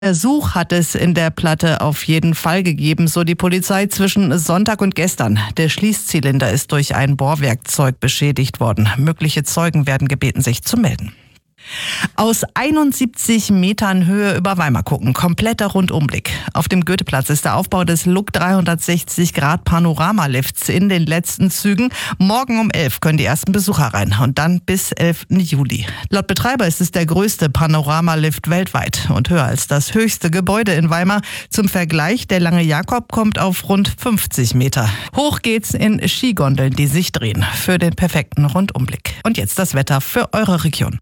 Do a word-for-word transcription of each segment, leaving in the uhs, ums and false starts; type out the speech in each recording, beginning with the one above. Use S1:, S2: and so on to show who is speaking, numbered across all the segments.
S1: Versuch hat es in der Platte auf jeden Fall gegeben, so die Polizei zwischen Sonntag und gestern. Der Schließzylinder ist durch ein Bohrwerkzeug beschädigt worden. Mögliche Zeugen werden gebeten, sich zu melden. Aus einundsiebzig Metern Höhe über Weimar gucken, kompletter Rundumblick. Auf dem Goetheplatz ist der Aufbau des Look dreihundertsechzig Grad Panoramalifts in den letzten Zügen. Morgen um elf können die ersten Besucher rein und dann bis elften Juli. Laut Betreiber ist es der größte Panoramalift weltweit und höher als das höchste Gebäude in Weimar. Zum Vergleich, der Lange Jakob kommt auf rund fünfzig Meter. Hoch geht's in Skigondeln, die sich drehen, für den perfekten Rundumblick. Und jetzt das Wetter für eure Region.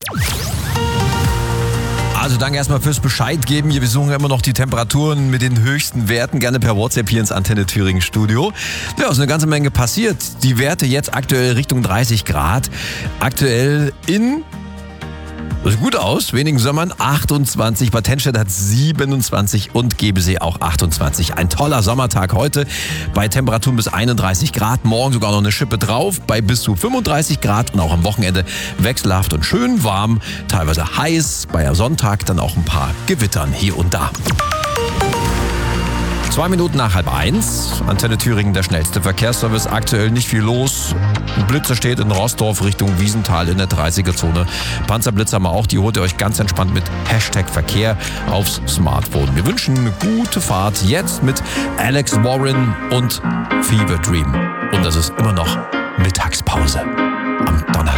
S2: Also danke erstmal fürs Bescheid geben. Wir besuchen immer noch die Temperaturen mit den höchsten Werten. Gerne per WhatsApp hier ins Antenne Thüringen Studio. Ja, ist eine ganze Menge passiert. Die Werte jetzt aktuell Richtung dreißig Grad. Aktuell in... Das sieht gut aus, wenigen Sommern achtundzwanzig, Bad Tennstedt hat siebenundzwanzig und Gebesee auch achtundzwanzig. Ein toller Sommertag heute bei Temperaturen bis einunddreißig Grad, morgen sogar noch eine Schippe drauf bei bis zu fünfunddreißig Grad und auch am Wochenende wechselhaft und schön warm, teilweise heiß, bei Sonntag dann auch ein paar Gewittern hier und da. Zwei Minuten nach halb eins. Antenne Thüringen, der schnellste Verkehrsservice. Aktuell nicht viel los. Ein Blitzer steht in Rossdorf Richtung Wiesenthal in der dreißiger-Zone. Panzerblitzer haben wir auch. Die holt ihr euch ganz entspannt mit Hashtag Verkehr aufs Smartphone. Wir wünschen eine gute Fahrt jetzt mit Alex Warren und Fever Dream. Und das ist immer noch Mittagspause am Donnerstag.